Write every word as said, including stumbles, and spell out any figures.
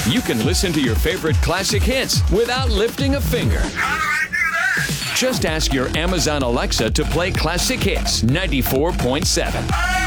You can listen to your favorite classic hits without lifting a finger. How do I do that? Just ask your Amazon Alexa to play Classic Hits ninety-four point seven.